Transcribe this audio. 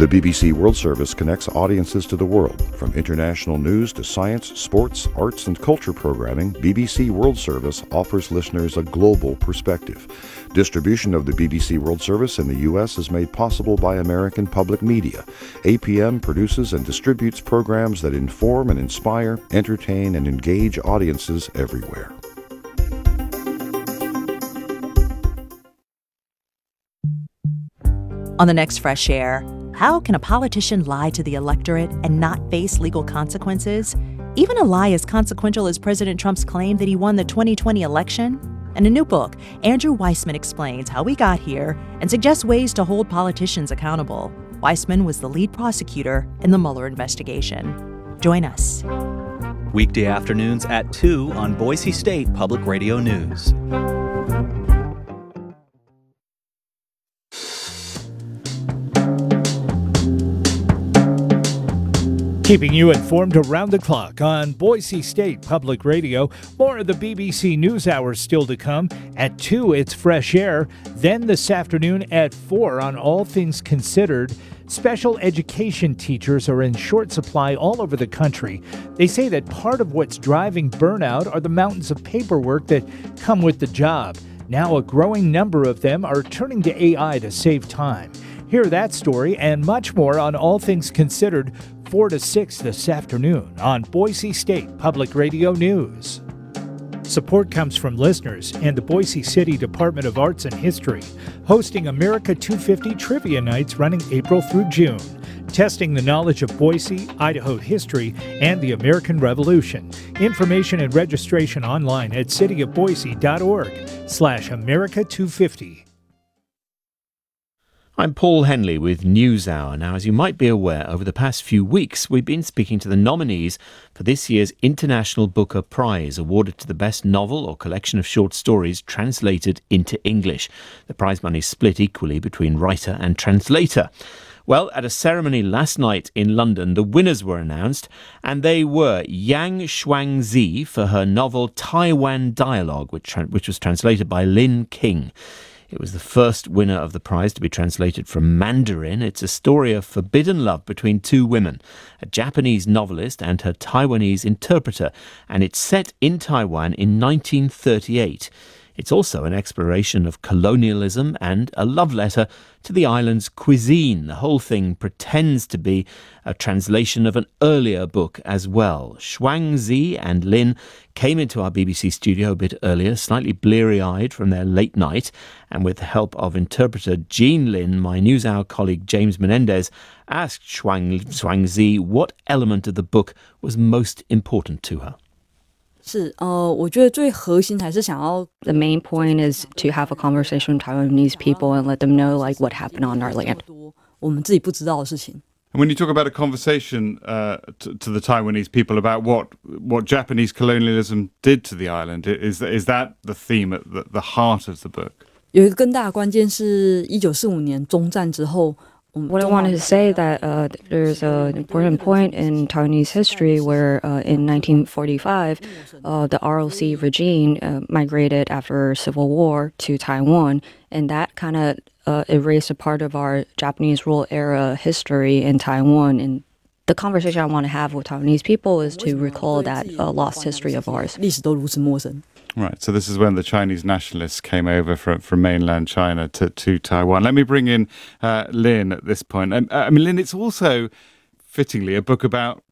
The BBC World Service connects audiences to the world. From international news to science, sports, arts, and culture programming, BBC World Service offers listeners a global perspective. Distribution of the BBC World Service in the U.S. is made possible by American Public Media. APM produces and distributes programs that inform and inspire, entertain, and engage audiences everywhere. On the next Fresh Air, how can a politician lie to the electorate and not face legal consequences? Even a lie as consequential as President Trump's claim that he won the 2020 election? In a new book, Andrew Weissman explains how we got here and suggests ways to hold politicians accountable. Weissman was the lead prosecutor in the Mueller investigation. Join us. Weekday afternoons at 2 on Boise State Public Radio News. Keeping you informed around the clock on Boise State Public Radio. More of the BBC NewsHour still to come. At 2, it's Fresh Air. Then this afternoon at 4 on All Things Considered. Special education teachers are in short supply all over the country. They say that part of what's driving burnout are the mountains of paperwork that come with the job. Now a growing number of them are turning to AI to save time. Hear that story and much more on All Things Considered, 4 to 6 this afternoon on Boise State Public Radio News. Support comes from listeners and the Boise City Department of Arts and History, hosting America 250 Trivia Nights running April through June, testing the knowledge of Boise, Idaho history, and the American Revolution. Information and registration online at cityofboise.org/America250. I'm Paul Henley with NewsHour. Now, as you might be aware, over the past few weeks, we've been speaking to the nominees for this year's International Booker Prize, awarded to the best novel or collection of short stories translated into English. The prize money is split equally between writer and translator. Well, at a ceremony last night in London, the winners were announced, and they were Yang Xuangzi for her novel Taiwan Dialogue, which was translated by Lin King. It was the first winner of the prize to be translated from Mandarin. It's a story of forbidden love between two women, a Japanese novelist and her Taiwanese interpreter, and it's set in Taiwan in 1938. It's also an exploration of colonialism and a love letter to the island's cuisine. The whole thing pretends to be a translation of an earlier book as well. Xuangzi and Lin came into our BBC studio a bit earlier, slightly bleary-eyed from their late night, and with the help of interpreter Jean Lin, my NewsHour colleague James Menendez asked Xuangzi what element of the book was most important to her. The main point is to have a conversation with Taiwanese people and let them know what happened on our land. And when you talk about a conversation to the Taiwanese people about what Japanese colonialism did to the island, is that the theme at the heart of the book? What I wanted to say that there's an important point in Taiwanese history where in 1945, the ROC regime migrated after Civil War to Taiwan, and that kind of erased a part of our Japanese rule era history in Taiwan. And the conversation I want to have with Taiwanese people is to recall that lost history of ours. Right, so this is when the Chinese nationalists came over from mainland China to Taiwan. Let me bring in Lin at this point. Lin, it's also, fittingly, a book about